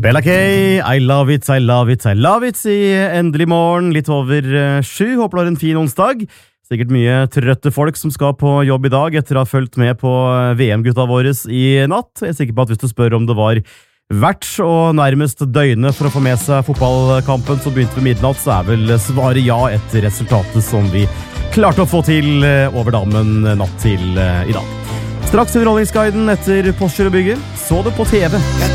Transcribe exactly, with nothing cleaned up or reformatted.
Bella K, I love it, I love it, I love it I endelig morgen, litt over uh, sju. Håper du har en fin onsdag. Sikkert mye trøtte folk som skal på jobb i dag etter å ha fulgt med på V M-gutta våres i natt. Jeg er sikker på at hvis du spør om det var verdt og nærmest døgnet for å få med seg fotballkampen som begynte ved midnatt, så er vel svaret ja etter resultatet som vi klarte å få til uh, over dammen natt til uh, i dag. Straks underholdningsguiden etter Porsche og bygget. Så det på T V.